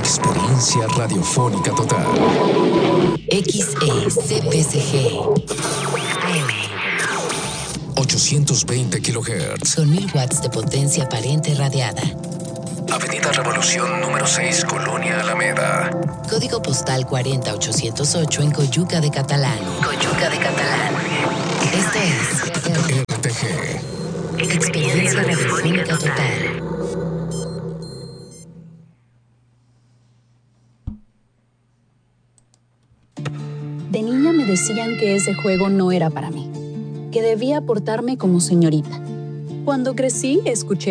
Experiencia radiofónica total. XECPCG. 820 kHz. Con 1000 watts de potencia aparente radiada. Avenida Revolución número 6, Colonia Alameda. Código postal 40808 en Coyuca de Catalán. Coyuca de Catalán. Esto es RTG. Experiencia radiofónica total. De niña me decían que ese juego no era para mí, que debía portarme como señorita. Cuando crecí, escuché